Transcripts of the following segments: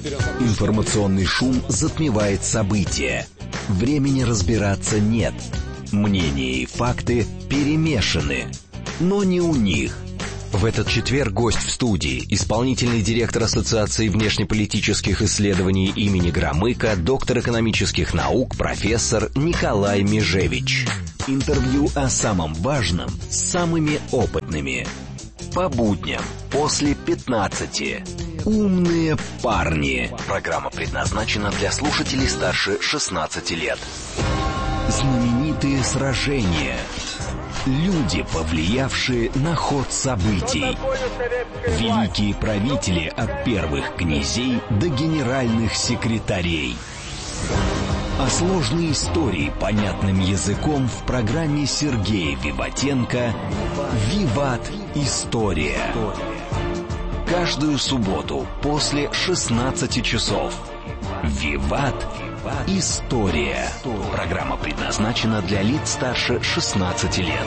Информационный шум затмевает события. Времени разбираться нет. Мнения и факты перемешаны. Но не у них. В этот четверг гость в студии, исполнительный директор Ассоциации внешнеполитических исследований имени Громыка, доктор экономических наук, профессор Николай Межевич. Интервью о самом важном с самыми опытными. По будням после 15. Умные парни. Программа предназначена для слушателей старше 16 лет. Знаменитые сражения. Люди, повлиявшие на ход событий. Великие правители от первых князей до генеральных секретарей. А сложные истории понятным языком в программе Сергея Виватенко «Виват. История». Каждую субботу после 16 часов. «Виват. История». Программа предназначена для лиц старше 16 лет.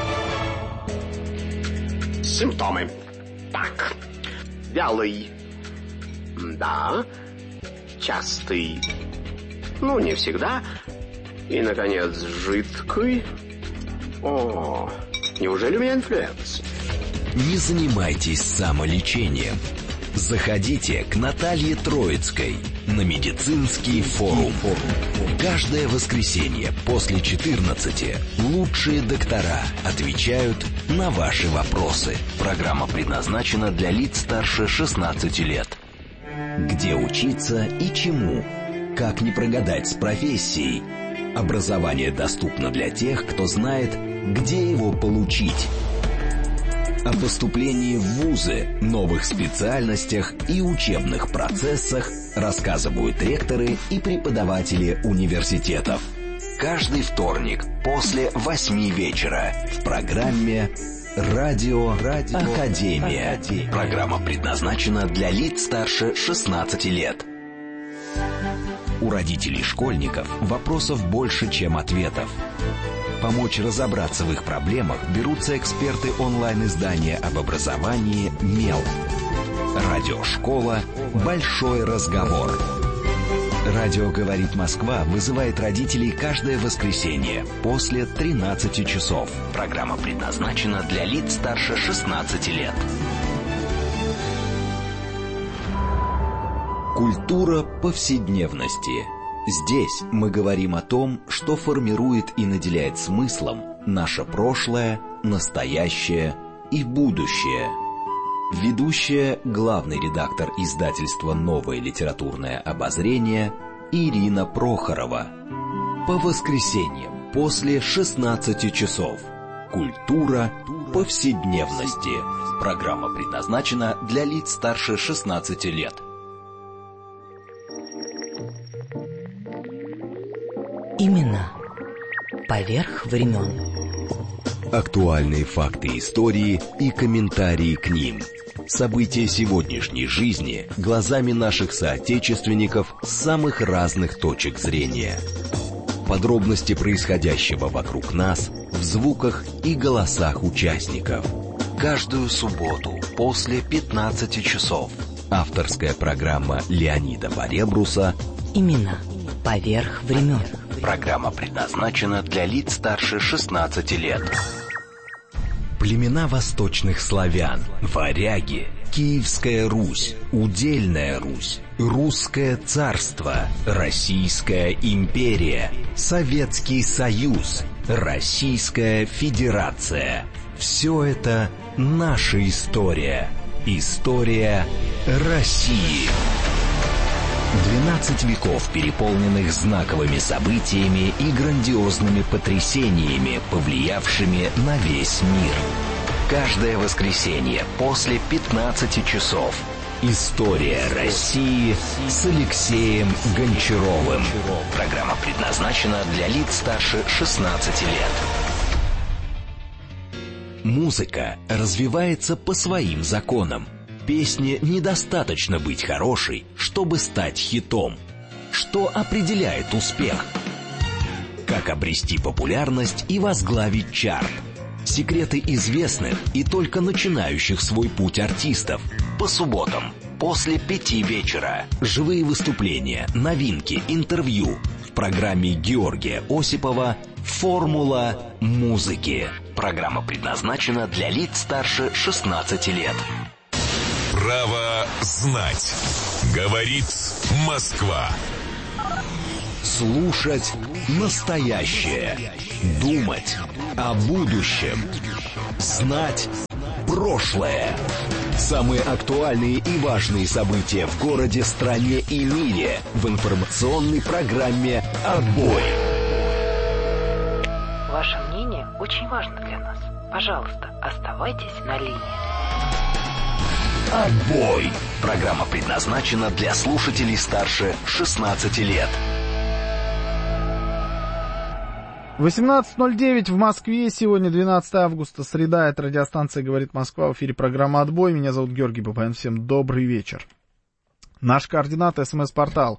Симптомы. Так. Вялый. Да. Частый. Ну, не всегда. И, наконец, жидкий. О, неужели у меня инфлюенс? Не занимайтесь самолечением. Заходите к Наталье Троицкой на медицинский форум. Каждое воскресенье после 14 лучшие доктора отвечают на ваши вопросы. Программа предназначена для лиц старше 16 лет. Где учиться и чему? Как не прогадать с профессией? Образование доступно для тех, кто знает, где его получить. О поступлении в вузы, новых специальностях и учебных процессах рассказывают ректоры и преподаватели университетов. Каждый вторник после 8 вечера в программе «Радио Академия». Программа предназначена для лиц старше 16 лет. У родителей школьников вопросов больше, чем ответов. Помочь разобраться в их проблемах берутся эксперты онлайн-издания об образовании «Мел». Радиошкола «Большой разговор». Радио «Говорит Москва» вызывает родителей каждое воскресенье после 13 часов. Программа предназначена для лиц старше 16 лет. Культура повседневности. Здесь мы говорим о том, что формирует и наделяет смыслом наше прошлое, настоящее и будущее. Ведущая, главный редактор издательства «Новое литературное обозрение» Ирина Прохорова. По воскресеньям после 16 часов. Культура повседневности. Программа предназначена для лиц старше 16 лет. Имена поверх времен. Актуальные факты истории и комментарии к ним. События сегодняшней жизни глазами наших соотечественников с самых разных точек зрения. Подробности происходящего вокруг нас в звуках и голосах участников. Каждую субботу после 15 часов. Авторская программа Леонида Поребруса Имена поверх времен. Программа предназначена для лиц старше 16 лет. Племена восточных славян, варяги, Киевская Русь, Удельная Русь, Русское царство, Российская империя, Советский Союз, Российская Федерация. Все это наша история. История России. 12 веков, переполненных знаковыми событиями и грандиозными потрясениями, повлиявшими на весь мир. Каждое воскресенье после 15 часов. История России с Алексеем Гончаровым. Программа предназначена для лиц старше 16 лет. Музыка развивается по своим законам. Песне недостаточно быть хорошей, чтобы стать хитом. Что определяет успех? Как обрести популярность и возглавить чарт? Секреты известных и только начинающих свой путь артистов. По субботам после 5 вечера. Живые выступления, новинки, интервью. В программе Георгия Осипова «Формула музыки». Программа предназначена для лиц старше 16 лет. Право знать. Говорит Москва. Слушать настоящее. Думать о будущем. Знать прошлое. Самые актуальные и важные события в городе, стране и мире в информационной программе «Отбой». Ваше мнение очень важно для нас. Пожалуйста, оставайтесь на линии. «Отбой». Программа предназначена для слушателей старше 16 лет. 18:09 в Москве. Сегодня 12 августа, среда. Это радиостанция «Говорит Москва». В эфире программа «Отбой». Меня зовут Георгий Бабаян. Всем добрый вечер. Наш координат, СМС-портал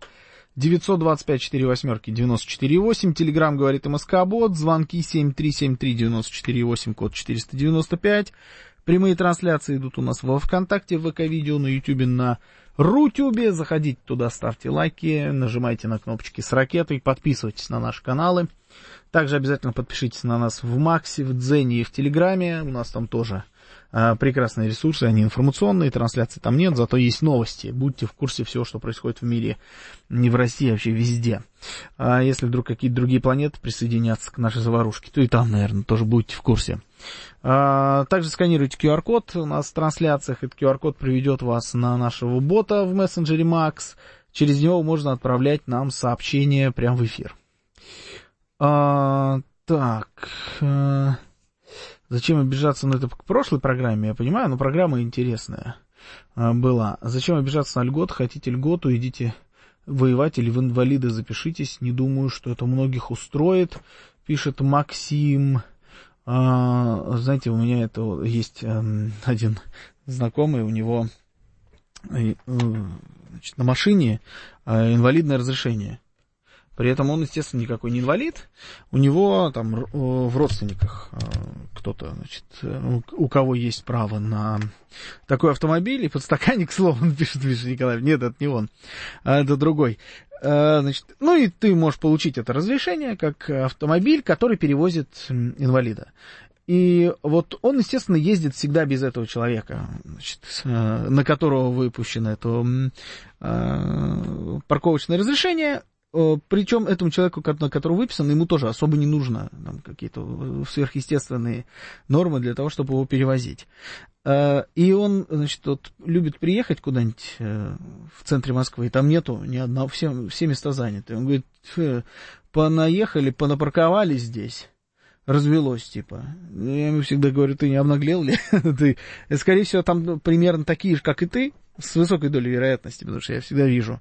925-48-94-8. Телеграм «Говорит МСК-бот». Звонки 7373-94-8, код 495. Прямые трансляции идут у нас во ВКонтакте, в ВК-видео, на Ютубе, на Рутюбе. Заходите туда, ставьте лайки, нажимайте на кнопочки с ракетой, подписывайтесь на наши каналы. Также обязательно подпишитесь на нас в Максе, в Дзене и в Телеграме. У нас там тоже прекрасные ресурсы, они информационные, трансляций там нет, зато есть новости. Будьте в курсе всего, что происходит в мире, не в России, а вообще везде. А если вдруг какие-то другие планеты присоединятся к нашей заварушке, то и там, наверное, тоже будьте в курсе. Также сканируйте QR-код у нас в трансляциях. Этот QR-код приведет вас на нашего бота в мессенджере Max. Через него можно отправлять нам сообщения прямо в эфир. Зачем обижаться на это к прошлой программе, я понимаю, но программа интересная была. Зачем обижаться на льгот? Хотите льготу, идите воевать или в инвалиды запишитесь. Не думаю, что это многих устроит, пишет Максим. Знаете, у меня это есть один знакомый, у него значит, на машине инвалидное разрешение. При этом он, естественно, никакой не инвалид. У него там в родственниках кто-то, значит, у кого есть право на такой автомобиль. И подстаканник, к слову, он пишет, Николаев. Нет, это не он, это другой. Значит, ну и ты можешь получить это разрешение как автомобиль, который перевозит инвалида. И вот он, естественно, ездит всегда без этого человека, значит, на которого выпущено это парковочное разрешение. Причем этому человеку, на которого выписано, ему тоже особо не нужно там, какие-то сверхъестественные нормы для того, чтобы его перевозить. И он, значит, вот, любит приехать куда-нибудь в центре Москвы, и там нету ни одного, все места заняты. Он говорит, понаехали, понапарковались здесь, развелось, типа. Я ему всегда говорю, ты не обнаглел ли? Ты, скорее всего, там примерно такие же, как и ты, с высокой долей вероятности, потому что я всегда вижу.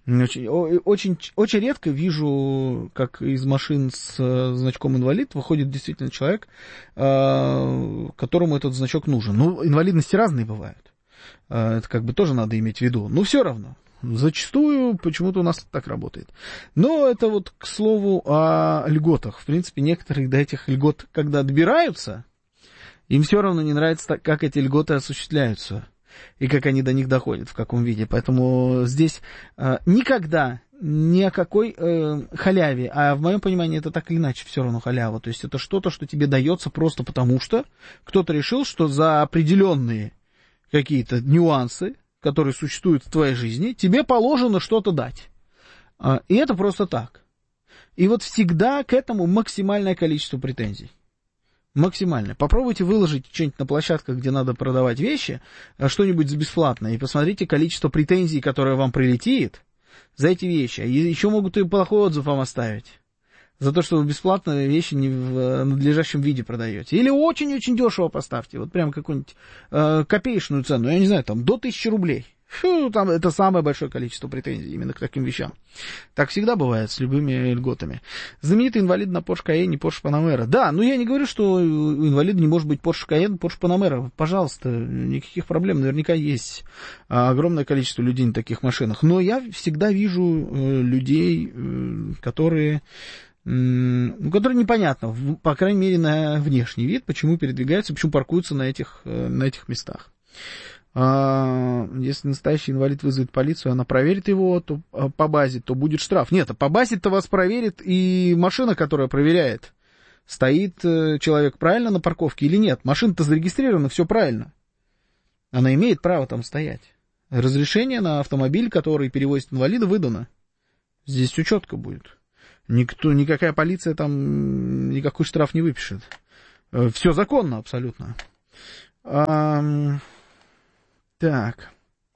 Очень редко вижу, как из машин с значком инвалид выходит действительно человек, которому этот значок нужен. Ну, инвалидности разные бывают. Это как бы тоже надо иметь в виду. Но все равно. Зачастую почему-то у нас так работает. Но это вот, к слову, о льготах. В принципе, некоторые до этих льгот, когда добираются, им все равно не нравится, как эти льготы осуществляются. И как они до них доходят, в каком виде. Поэтому здесь никогда ни о какой халяве, а в моем понимании это так или иначе все равно халява. То есть это что-то, что тебе дается просто потому, что кто-то решил, что за определенные какие-то нюансы, которые существуют в твоей жизни, тебе положено что-то дать. И это просто так. И вот всегда к этому максимальное количество претензий. Максимально. Попробуйте выложить что-нибудь на площадках, где надо продавать вещи, что-нибудь за бесплатно, и посмотрите количество претензий, которое вам прилетит за эти вещи. И еще могут и плохой отзыв вам оставить за то, что вы бесплатно вещи не в надлежащем виде продаете. Или очень-очень дешево поставьте, вот прям какую-нибудь копеечную цену, я не знаю, там до 1000 рублей. Фу, там это самое большое количество претензий именно к таким вещам. Так всегда бывает с любыми льготами. Знаменитый инвалид на Porsche Cayenne, Porsche Panamera. Да, но я не говорю, что у инвалида не может быть Porsche Cayenne, Porsche Panamera. Пожалуйста, никаких проблем. Наверняка есть огромное количество людей на таких машинах. Но я всегда вижу людей, которые непонятно, по крайней мере, на внешний вид, почему передвигаются, почему паркуются на этих местах. Если настоящий инвалид вызовет полицию, она проверит его то, по базе, то будет штраф. Нет, а по базе-то вас проверит и машина, которая проверяет, стоит человек правильно на парковке или нет. Машина-то зарегистрирована, все правильно. Она имеет право там стоять. Разрешение на автомобиль, который перевозит инвалида, выдано. Здесь все четко будет. Никакая полиция там никакой штраф не выпишет. Все законно абсолютно. Так.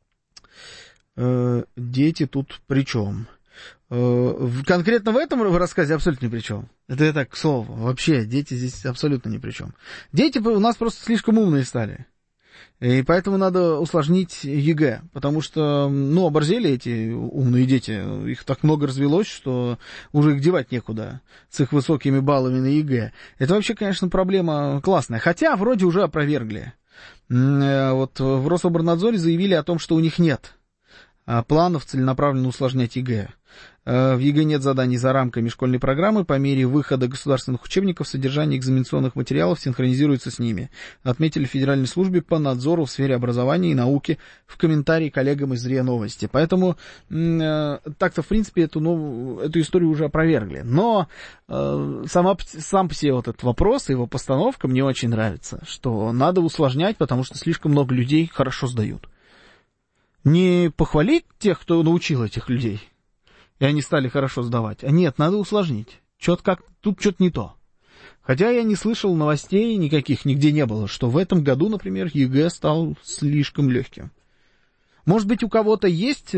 Дети тут при чем? Конкретно в этом рассказе абсолютно ни при чем. Это я так, к слову. Вообще, дети здесь абсолютно ни при чем. Дети у нас просто слишком умные стали. И поэтому надо усложнить ЕГЭ. Потому что, оборзели эти умные дети. Их так много развелось, что уже их девать некуда с их высокими баллами на ЕГЭ. Это вообще, конечно, проблема классная. Хотя вроде уже опровергли. Вот в Рособорнадзоре заявили о том, что у них нет планов целенаправленно усложнять ЕГЭ. В ЕГЭ нет заданий за рамками школьной программы. По мере выхода государственных учебников содержание экзаменационных материалов синхронизируется с ними. Отметили в Федеральной службе по надзору в сфере образования и науки в комментарии коллегам из РИА Новости. Поэтому так-то, в принципе, эту историю уже опровергли. Но сам по себе вот этот вопрос и его постановка мне очень нравится. Что надо усложнять, потому что слишком много людей хорошо сдают. Не похвалить тех, кто научил этих людей, и они стали хорошо сдавать. А нет, надо усложнить. Тут что-то не то. Хотя я не слышал новостей никаких, нигде не было, что в этом году, например, ЕГЭ стал слишком легким. Может быть, у кого-то есть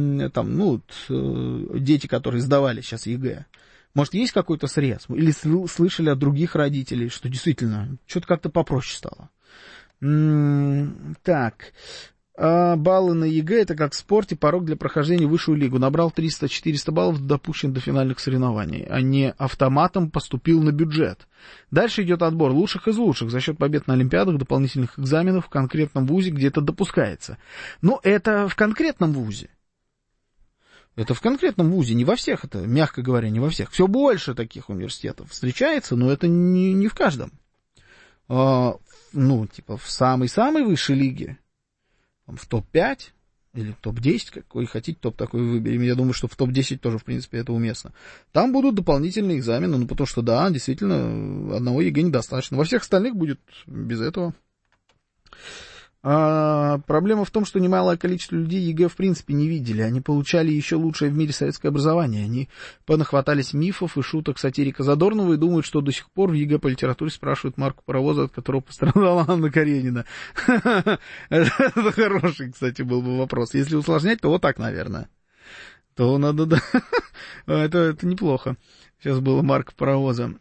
дети, которые сдавали сейчас ЕГЭ. Может, есть какой-то срез? Или слышали от других родителей, что действительно что-то как-то попроще стало. Так... баллы на ЕГЭ — это как в спорте, порог для прохождения в высшую лигу. Набрал 300-400 баллов, допущен до финальных соревнований, а не автоматом поступил на бюджет. Дальше идет отбор лучших из лучших за счет побед на олимпиадах, дополнительных экзаменов в конкретном вузе, где это допускается. Но это в конкретном вузе. Это в конкретном вузе, не во всех это, мягко говоря, не во всех. Все больше таких университетов встречается, но это не в каждом. В самой-самой высшей лиге, в топ-5 или в топ-10, какой хотите, топ такой выберем. Я думаю, что в топ-10 тоже, в принципе, это уместно. Там будут дополнительные экзамены, потому что, да, действительно, одного ЕГЭ недостаточно. Во всех остальных будет без этого. Проблема в том, что немалое количество людей ЕГЭ в принципе не видели. Они получали еще лучшее в мире советское образование. Они понахватались мифов и шуток сатирика Задорнова и думают, что до сих пор в ЕГЭ по литературе спрашивают марку паровоза, от которого пострадала Анна Каренина. Это хороший, кстати, был бы вопрос. Если усложнять, то вот так, наверное. То надо, да. Это неплохо. Сейчас была марка паровоза.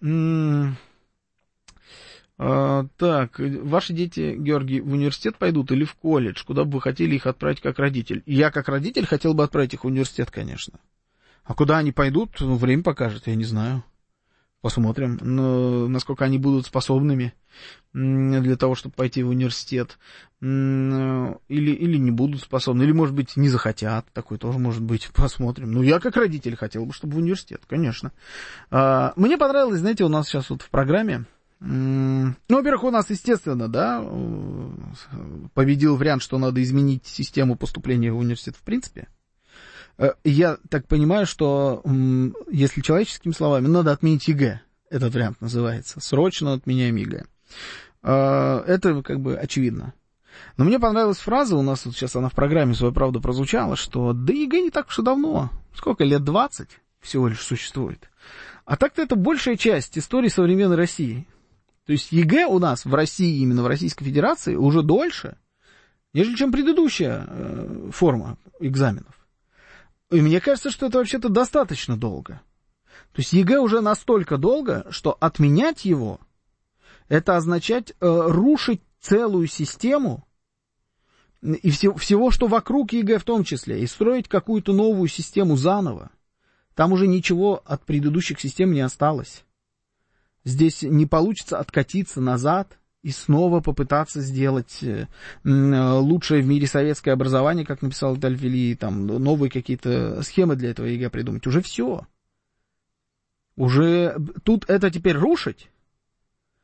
Так, ваши дети, Георгий, в университет пойдут или в колледж? Куда бы вы хотели их отправить как родитель? Я как родитель хотел бы отправить их в университет, конечно. А куда они пойдут, время покажет, я не знаю. Посмотрим, насколько они будут способными для того, чтобы пойти в университет. Или не будут способны, или, может быть, не захотят. Такое тоже может быть. Посмотрим. Я как родитель хотел бы, чтобы в университет, конечно. Мне понравилось, знаете, у нас сейчас вот в программе... во-первых, у нас, естественно, да, победил вариант, что надо изменить систему поступления в университет в принципе. Я так понимаю, что, если человеческими словами, надо отменить ЕГЭ. Этот вариант называется. Срочно отменяем ЕГЭ. Это как бы очевидно. Но мне понравилась фраза, у нас вот сейчас она в программе «Своя правда» прозвучала, что да ЕГЭ не так уж и давно. Сколько, лет 20 всего лишь существует. А так-то это большая часть истории современной России. То есть ЕГЭ у нас в России, именно в Российской Федерации, уже дольше, нежели чем предыдущая форма экзаменов. И мне кажется, что это вообще-то достаточно долго. То есть ЕГЭ уже настолько долго, что отменять его, это означать рушить целую систему и всего, что вокруг ЕГЭ в том числе, и строить какую-то новую систему заново. Там уже ничего от предыдущих систем не осталось. Здесь не получится откатиться назад и снова попытаться сделать лучшее в мире советское образование, как написал Виталий Фили, там новые какие-то схемы для этого ЕГЭ придумать. Уже все. Уже тут это теперь рушить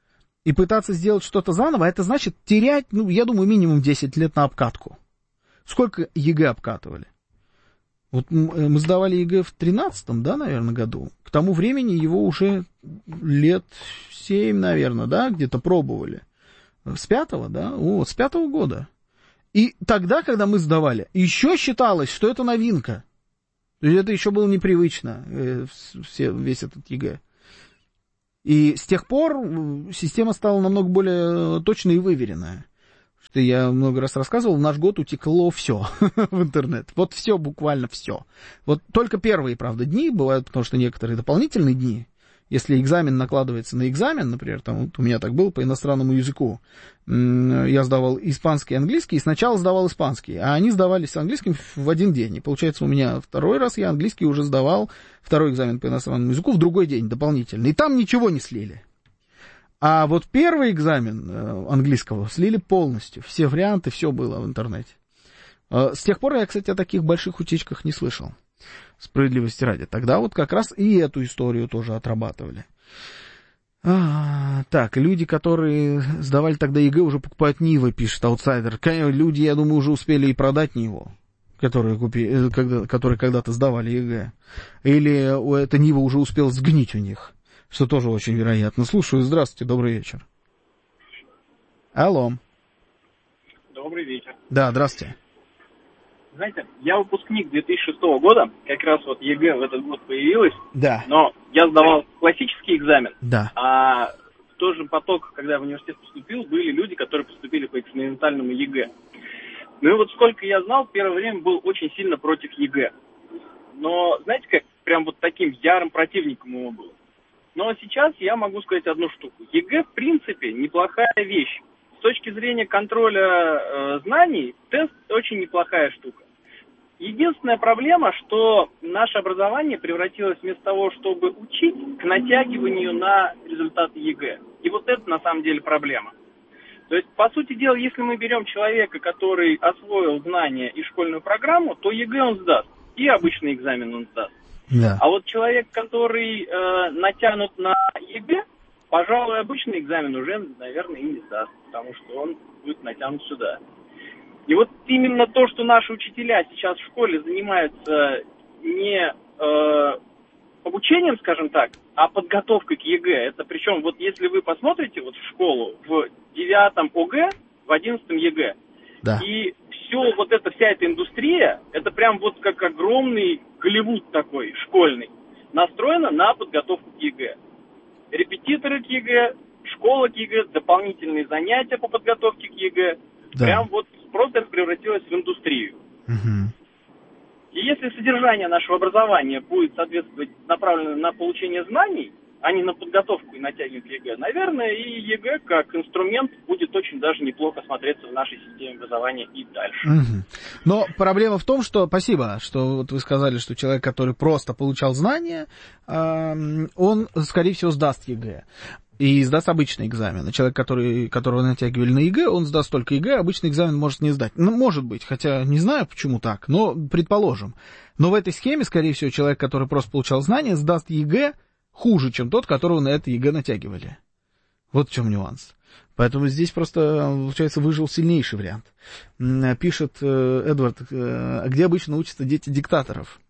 и пытаться сделать что-то заново, это значит терять, я думаю, минимум 10 лет на обкатку. Сколько ЕГЭ обкатывали? Вот мы сдавали ЕГЭ в 13-м, да, наверное, году. К тому времени его уже лет 7, наверное, да, где-то пробовали. С 5-го, да? С 5-го года. И тогда, когда мы сдавали, еще считалось, что это новинка. То есть это еще было непривычно, весь этот ЕГЭ. И с тех пор система стала намного более точной и выверенная. Что я много раз рассказывал, в наш год утекло все в интернет. Вот все, буквально все. Вот только первые, правда, дни бывают, потому что некоторые дополнительные дни, если экзамен накладывается на экзамен, например, там, вот у меня так было по иностранному языку, я сдавал испанский и английский, и сначала сдавал испанский, а они сдавались с английским в один день. И получается, у меня второй раз я английский уже сдавал, второй экзамен по иностранному языку в другой день дополнительно. И там ничего не слили. А вот первый экзамен английского слили полностью. Все варианты, все было в интернете. С тех пор я, кстати, о таких больших утечках не слышал. Справедливости ради. Тогда вот как раз и эту историю тоже отрабатывали. Так, люди, которые сдавали тогда ЕГЭ, уже покупают Нивы, пишет аутсайдер. Люди, я думаю, уже успели и продать Ниву, которые когда-то сдавали ЕГЭ. Или эта Нива уже успела сгнить у них, что тоже очень вероятно. Слушаю, здравствуйте, добрый вечер. Алло. Добрый вечер. Да, здравствуйте. Знаете, я выпускник 2006 года, как раз вот ЕГЭ в этот год появилась, да. Но я сдавал классический экзамен, да. А в тот же поток, когда я в университет поступил, были люди, которые поступили по экспериментальному ЕГЭ. Ну и вот сколько я знал, в первое время был очень сильно против ЕГЭ. Но, знаете, как прям вот таким ярым противником его был. Но сейчас я могу сказать одну штуку. ЕГЭ, в принципе, неплохая вещь. С точки зрения контроля знаний, тест очень неплохая штука. Единственная проблема, что наше образование превратилось вместо того, чтобы учить, к натягиванию на результаты ЕГЭ. И вот это на самом деле проблема. То есть, по сути дела, если мы берем человека, который освоил знания и школьную программу, то ЕГЭ он сдаст, и обычный экзамен он сдаст. Да. А вот человек, который натянут на ЕГЭ, пожалуй, обычный экзамен уже, наверное, и не сдаст, потому что он будет натянут сюда. И вот именно то, что наши учителя сейчас в школе занимаются не обучением, скажем так, а подготовкой к ЕГЭ. Это причем, вот если вы посмотрите вот в школу, в 9 ОГЭ, в 11 ЕГЭ, да. И все, вот эта вся эта индустрия, это прям вот как огромный Голливуд такой, школьный, настроена на подготовку к ЕГЭ. Репетиторы к ЕГЭ, школа к ЕГЭ, дополнительные занятия по подготовке к ЕГЭ. Да. Прям вот просто это превратилось в индустрию. Угу. И если содержание нашего образования будет соответствовать направлено на получение знаний, а не на подготовку и натягивание к ЕГЭ, наверное, и ЕГЭ как инструмент будет очень даже неплохо смотреться в нашей системе образования и дальше. Угу. Но проблема в том, что, спасибо, что вот вы сказали, что человек, который просто получал знания, он, скорее всего, сдаст ЕГЭ. И сдаст обычный экзамен. А человек, которого натягивали на ЕГЭ, он сдаст только ЕГЭ, обычный экзамен может не сдать. Ну, может быть, хотя не знаю, почему так, но предположим. Но в этой схеме, скорее всего, человек, который просто получал знания, сдаст ЕГЭ хуже, чем тот, которого на это ЕГЭ натягивали. Вот в чем нюанс. Поэтому здесь просто, получается, выжил сильнейший вариант. Пишет Эдвард, где обычно учатся дети диктаторов?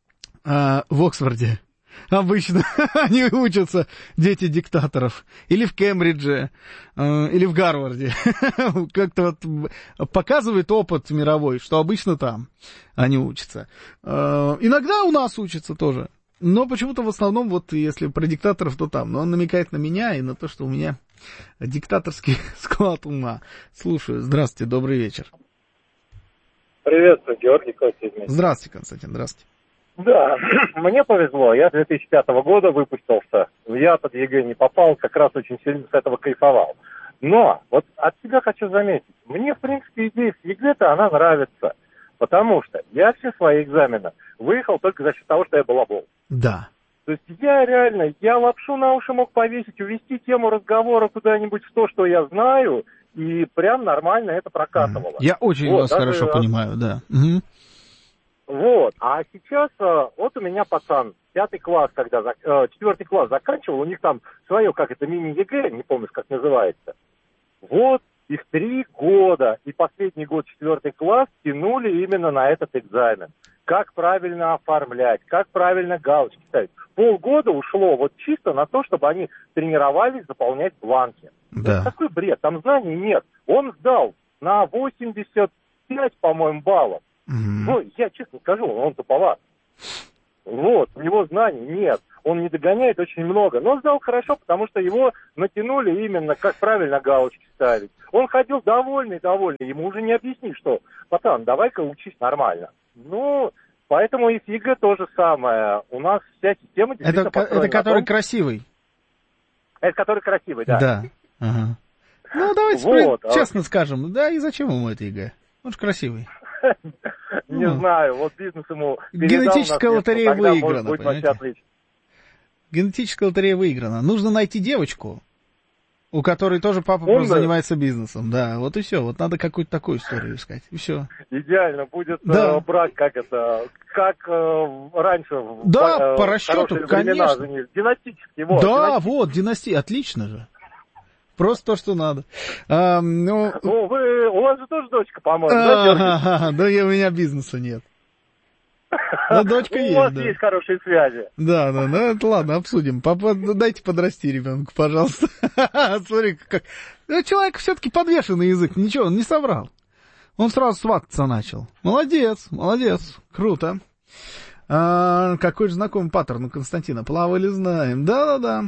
В Оксфорде. Обычно они учатся, дети диктаторов. Или в Кембридже, или в Гарварде. Как-то вот показывает опыт мировой, что обычно там они учатся. Иногда у нас учатся тоже. Но почему-то в основном, вот если про диктаторов, то там. Но он намекает на меня и на то, что у меня диктаторский склад ума. Слушаю. Здравствуйте, добрый вечер. Приветствую, Георгий Костин. Здравствуйте, Константин, здравствуйте. Да, мне повезло, я 2005 года выпустился, я под ЕГЭ не попал, как раз очень сильно с этого кайфовал. Но вот от себя хочу заметить, мне, в принципе, идея с ЕГЭ-то, она нравится, потому что я все свои экзамены выехал только за счет того, что я балабол. Да. То есть я лапшу на уши мог повесить, увести тему разговора куда-нибудь в то, что я знаю, и прям нормально это прокатывало. Я очень вас хорошо понимаю, да. Угу. Вот, а сейчас, вот у меня пацан, 4 класс заканчивал, у них там свое, как это, мини-ЕГЭ, не помню, как называется. Вот, их 3 года, и последний год 4 класс тянули именно на этот экзамен. Как правильно оформлять, как правильно галочки ставить. Полгода ушло вот чисто на то, чтобы они тренировались заполнять бланки. Да. Это такой бред, там знаний нет. Он сдал на 85, по-моему, баллов. Ну, я честно скажу, он туповат. Вот, у него знаний нет. Он не догоняет очень много. Но сдал хорошо, потому что его натянули именно, как правильно галочки ставить. Он ходил довольный. Ему уже не объяснишь, что, пацан, давай-ка учись нормально. Ну, поэтому и с ЕГЭ то же самое. У нас вся система действительно построена. Это который красивый? Это который красивый, да. Да. Ага. Ну, давайте честно скажем. Да, и зачем ему это ЕГЭ? Он же красивый. Не знаю, вот бизнес ему... Генетическая лотерея выиграна, понимаете? Генетическая лотерея выиграна. Нужно найти девочку, у которой тоже папа просто занимается бизнесом. Да, вот и все. Вот надо какую-то такую историю искать. И все. Идеально будет брать, как раньше. Да, по расчету, конечно. Династический. Да, вот, династия. Отлично же. Просто то, что надо. У вас же тоже дочка, по-моему. Да, у меня бизнеса нет. Но дочка есть. У вас есть хорошие связи. Да, это ладно, обсудим. Папа, дайте подрасти ребенку, пожалуйста. Смотри, как... Человек все-таки подвешенный язык, ничего, он не соврал. Он сразу свататься начал. Молодец, круто. Какой же знакомый паттерн у Константина. Плавали, знаем. Да.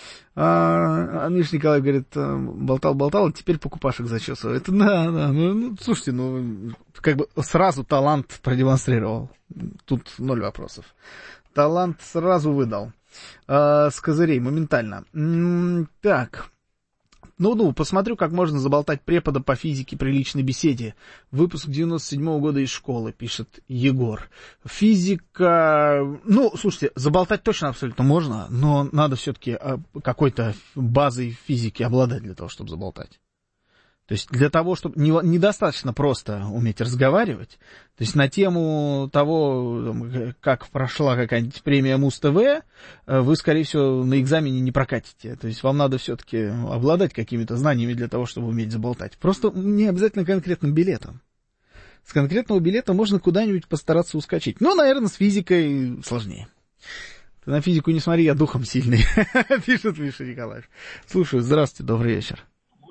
Миша Николаев говорит, болтал, а теперь покупашек зачесывает. Да, слушайте, как бы сразу талант продемонстрировал. Тут 0 вопросов. Талант сразу выдал. С козырей, моментально. Так. Посмотрю, как можно заболтать препода по физике при личной беседе. Выпуск 97-го года из школы, пишет Егор. Физика... слушайте, заболтать точно абсолютно можно, но надо все-таки какой-то базой физики обладать для того, чтобы заболтать. То есть для того, чтобы... Недостаточно просто уметь разговаривать. То есть на тему того, как прошла какая-нибудь премия Муз-ТВ, вы, скорее всего, на экзамене не прокатите. То есть вам надо все-таки обладать какими-то знаниями для того, чтобы уметь заболтать. Просто не обязательно конкретным билетом. С конкретного билета можно куда-нибудь постараться ускочить. Наверное, с физикой сложнее. Ты на физику не смотри, я духом сильный, пишет Миша Николаев. Слушаю, здравствуйте, добрый вечер.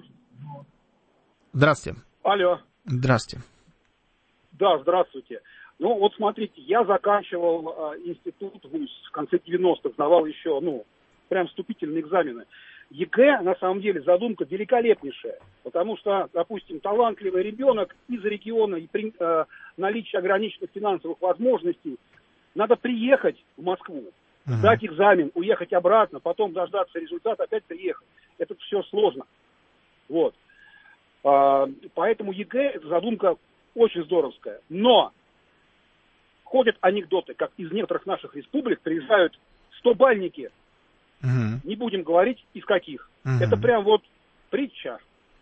Здравствуйте. Алло. Здравствуйте. Да, здравствуйте. Смотрите, я заканчивал институт, вуз в конце 90-х, сдавал еще, прям вступительные экзамены. ЕГЭ, на самом деле, задумка великолепнейшая, потому что, допустим, талантливый ребенок из региона и при наличии ограниченных финансовых возможностей, надо приехать в Москву, сдать экзамен, уехать обратно, потом дождаться результата, опять приехать. Это все сложно. Вот. Поэтому ЕГЭ, эта задумка очень здоровская. Но ходят анекдоты, как из некоторых наших республик приезжают 100-бальники. Не будем говорить, из каких. Это прям притча.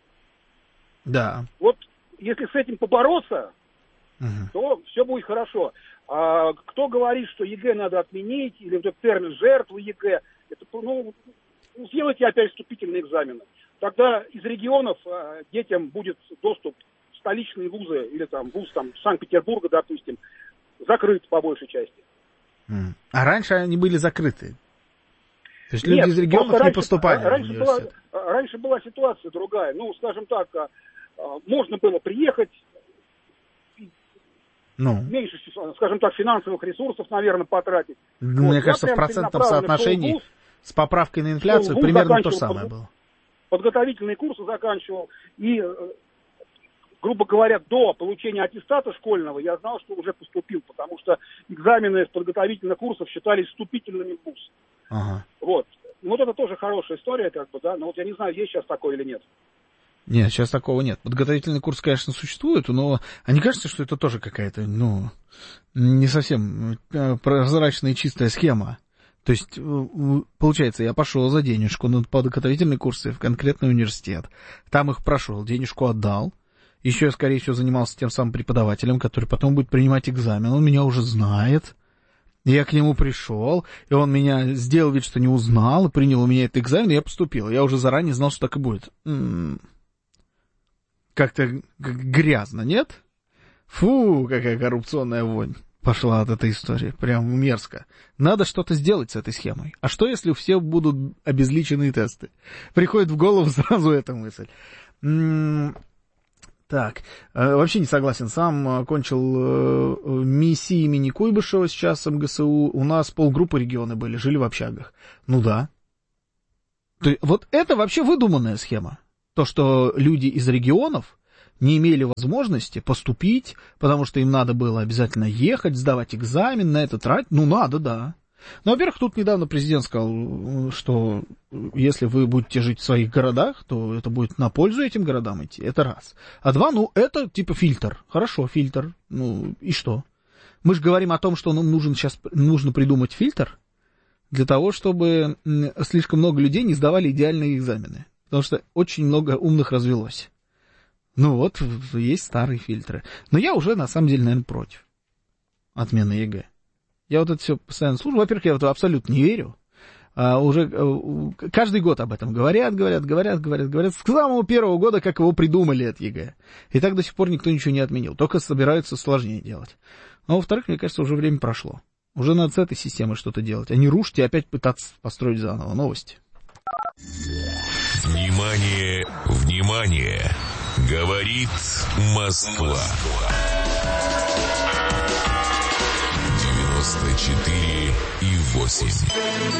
Да. Вот если с этим побороться, то все будет хорошо. А кто говорит, что ЕГЭ надо отменить, или вот этот термин «жертвы ЕГЭ», это, сделайте опять вступительные экзамены. Тогда из регионов детям будет доступ в столичные вузы, или вуз Санкт-Петербурга, допустим, закрыт по большей части. А раньше они были закрыты? То есть люди из регионов не поступали в университет? Раньше была ситуация другая. Скажем так, можно было приехать, меньше, скажем так, финансовых ресурсов, наверное, потратить. Мне кажется, в процентном соотношении с поправкой на инфляцию примерно то же самое было. Подготовительные курсы заканчивал, и, грубо говоря, до получения аттестата школьного я знал, что уже поступил, потому что экзамены с подготовительных курсов считались вступительными в вуз. Вот. Это тоже хорошая история, но я не знаю, есть сейчас такое или нет. Нет, сейчас такого нет. Подготовительный курс, конечно, существует, но не кажется, что это тоже какая-то, не совсем прозрачная и чистая схема. То есть, получается, я пошел за денежку на подготовительные курсы в конкретный университет, там их прошел, денежку отдал, Еще я, скорее всего, занимался тем самым преподавателем, который потом будет принимать экзамен. Он меня уже знает. Я к нему пришел, и он меня сделал вид, что не узнал, и принял у меня этот экзамен, и я поступил. Я уже заранее знал, что так и будет. Как-то грязно, нет? Фу, какая коррупционная вонь пошла от этой истории. Прям мерзко. Надо что-то сделать с этой схемой. А что, если все будут обезличенные тесты? Приходит в голову сразу эта мысль. Так, вообще не согласен. Сам окончил МИСИ имени Куйбышева, сейчас МГСУ. У нас полгруппы регионы были, жили в общагах. Ну да. Вот это вообще выдуманная схема. То, что люди из регионов не имели возможности поступить, потому что им надо было обязательно ехать, сдавать экзамен, на это тратить. Ну, надо, да. Ну, во-первых, тут недавно президент сказал, что если вы будете жить в своих городах, то это будет на пользу этим городам идти. Это раз. А два, ну, это типа фильтр. Хорошо, фильтр. Ну, и что? Мы же говорим о том, что нам нужно придумать фильтр для того, чтобы слишком много людей не сдавали идеальные экзамены. Потому что очень много умных развелось. Ну вот, есть старые фильтры. Но я уже, на самом деле, наверное, против отмены ЕГЭ. Я вот это все постоянно слушаю. Во-первых, я в это абсолютно не верю. Уже каждый год об этом говорят. С самого первого года, как его придумали от ЕГЭ. И так до сих пор никто ничего не отменил. Только собираются сложнее делать. Но, во-вторых, мне кажется, уже время прошло. Уже надо с этой системой что-то делать. А не рушить и опять пытаться построить заново. Новости. Внимание, внимание! Говорит Москва. 94,8.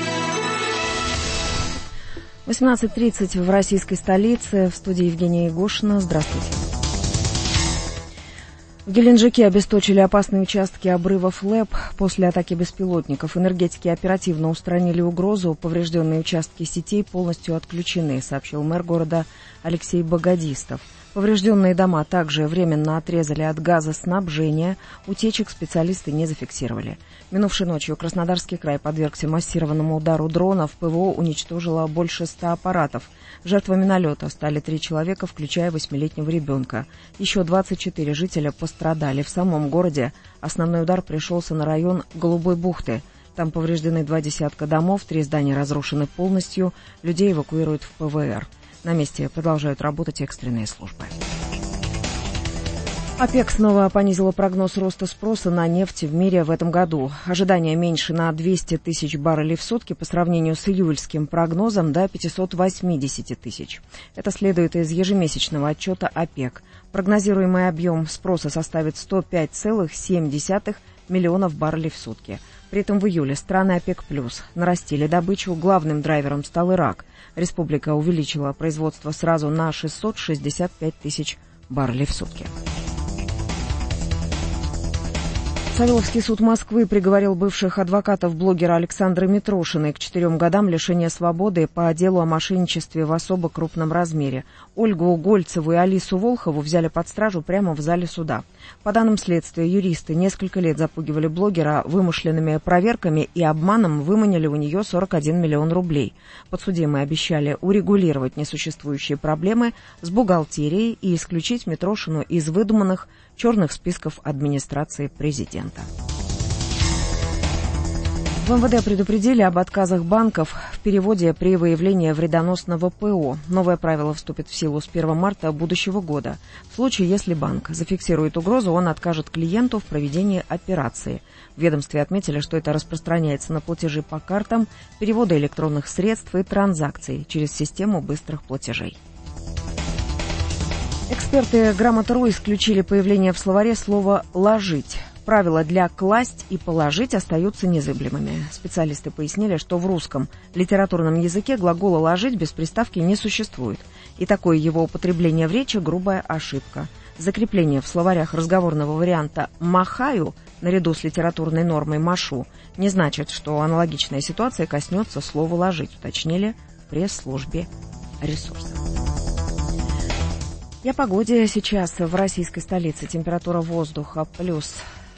18:30 в российской столице. В студии Евгения Егошина. Здравствуйте. В Геленджике обесточили опасные участки обрывов ЛЭП после атаки беспилотников. Энергетики оперативно устранили угрозу. Поврежденные участки сетей полностью отключены, сообщил мэр города Алексей Богодистов. Поврежденные дома также временно отрезали от газоснабжения. Утечек специалисты не зафиксировали. Минувшей ночью Краснодарский край подвергся массированному удару дронов. ПВО уничтожило больше 100 аппаратов. Жертвами налета стали 3 человека, включая 8-летнего ребенка. Еще 24 жителя пострадали. В самом городе основной удар пришелся на район Голубой бухты. Там повреждены 2 десятка домов, 3 здания разрушены полностью. Людей эвакуируют в ПВР. На месте продолжают работать экстренные службы. ОПЕК снова понизила прогноз роста спроса на нефть в мире в этом году. Ожидания меньше на 200 тысяч баррелей в сутки по сравнению с июльским прогнозом до 580 тысяч. Это следует из ежемесячного отчета ОПЕК. Прогнозируемый объем спроса составит 105,7 миллионов баррелей в сутки. При этом в июле страны ОПЕК+ нарастили добычу. Главным драйвером стал Ирак. Республика увеличила производство сразу на 665 тысяч баррелей в сутки. Савеловский суд Москвы приговорил бывших адвокатов блогера Александры Митрошиной к 4 годам лишения свободы по делу о мошенничестве в особо крупном размере. Ольгу Гольцеву и Алису Волхову взяли под стражу прямо в зале суда. По данным следствия, юристы несколько лет запугивали блогера вымышленными проверками и обманом выманили у нее 41 миллион рублей. Подсудимые обещали урегулировать несуществующие проблемы с бухгалтерией и исключить Митрошину из выдуманных черных списков администрации президента. В МВД предупредили об отказах банков в переводе при выявлении вредоносного ПО. Новое правило вступит в силу с 1 марта будущего года. В случае, если банк зафиксирует угрозу, он откажет клиенту в проведении операции. В ведомстве отметили, что это распространяется на платежи по картам, переводы электронных средств и транзакций через систему быстрых платежей. Эксперты Грамота.ру исключили появление в словаре слова «ложить». Правила для «класть» и «положить» остаются незыблемыми. Специалисты пояснили, что в русском литературном языке глагола «ложить» без приставки не существует. И такое его употребление в речи – грубая ошибка. Закрепление в словарях разговорного варианта «махаю» наряду с литературной нормой «машу» не значит, что аналогичная ситуация коснется слова «ложить», уточнили в пресс-службе ресурса. И о погоде сейчас в российской столице. Температура воздуха плюс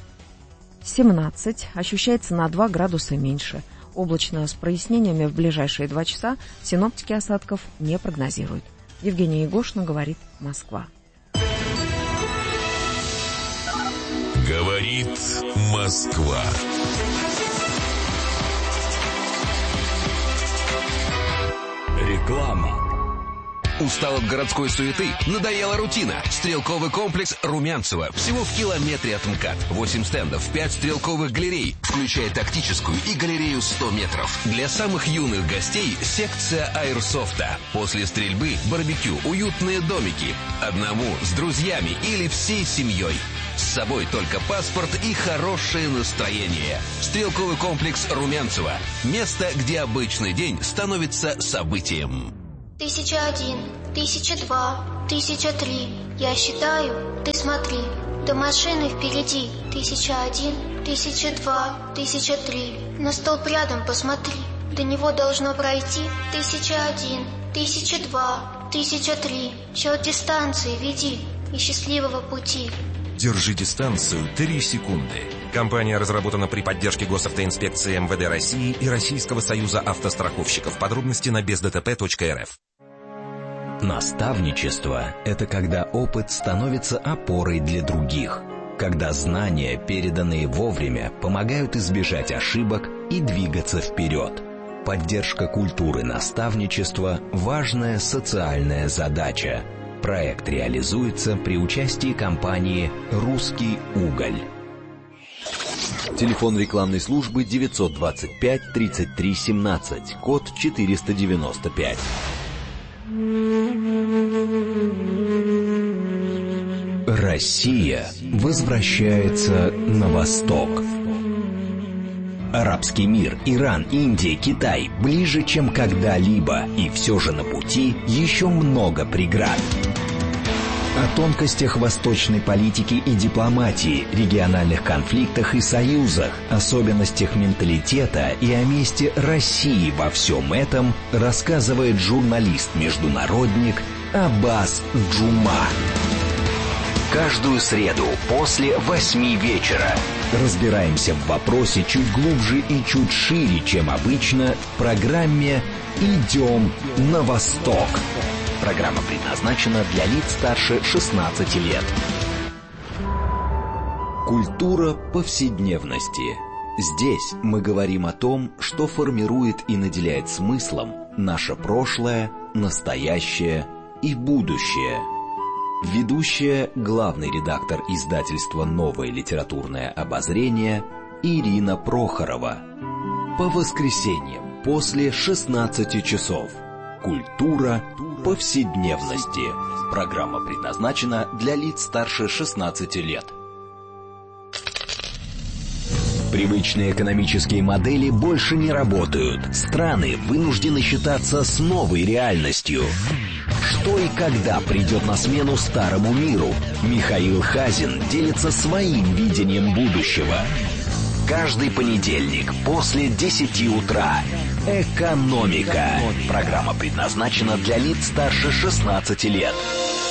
17, ощущается на 2 градуса меньше. Облачно с прояснениями в ближайшие 2 часа. Синоптики осадков не прогнозируют. Евгения Егошина, говорит Москва. Говорит Москва. Реклама. Устал от городской суеты? Надоела рутина? Стрелковый комплекс Румянцево. Всего в километре от МКАД. 8 стендов, 5 стрелковых галерей, включая тактическую и галерею 100 метров. Для самых юных гостей секция аэрсофта. После стрельбы барбекю, уютные домики. Одному, с друзьями или всей семьей. С собой только паспорт и хорошее настроение. Стрелковый комплекс Румянцево. Место, где обычный день становится событием. 1001, 1002, 1003. Я считаю, ты смотри. До машины впереди. 1001, 1002, 1003. На столб рядом посмотри. До него должно пройти 1001, 1002, 1003. Счет дистанции веди и счастливого пути. Держи дистанцию 3 секунды. Компания разработана при поддержке Госавтоинспекции МВД России и Российского союза автостраховщиков. Подробности на бездтп.рф. Наставничество – это когда опыт становится опорой для других. Когда знания, переданные вовремя, помогают избежать ошибок и двигаться вперед. Поддержка культуры наставничества – важная социальная задача. Проект реализуется при участии компании «Русский уголь». Телефон рекламной службы 925 33 17, код 495. Россия возвращается на восток. Арабский мир, Иран, Индия, Китай ближе, чем когда-либо, и все же на пути еще много преград. О тонкостях восточной политики и дипломатии, региональных конфликтах и союзах, особенностях менталитета и о месте России во всем этом рассказывает журналист-международник Аббас Джума. Каждую среду после 8 вечера разбираемся в вопросе чуть глубже и чуть шире, чем обычно, в программе «Идем на восток». Программа предназначена для лиц старше 16 лет. Культура повседневности. Здесь мы говорим о том, что формирует и наделяет смыслом наше прошлое, настоящее и будущее. Ведущая, главный редактор издательства «Новое литературное обозрение» Ирина Прохорова. По воскресеньям после 16 часов. Культура повседневности. Программа предназначена для лиц старше 16 лет. Привычные экономические модели больше не работают. Страны вынуждены считаться с новой реальностью. Что и когда придет на смену старому миру? Михаил Хазин делится своим видением будущего. Каждый понедельник после 10 утра. «Экономика». Программа предназначена для лиц старше 16 лет.